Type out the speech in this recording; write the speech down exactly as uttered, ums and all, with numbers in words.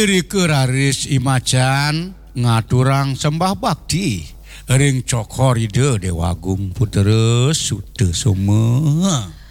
diri keraris imacan ngaturang sembah bakti ring cokor ide Dewa Agung puterus sude semua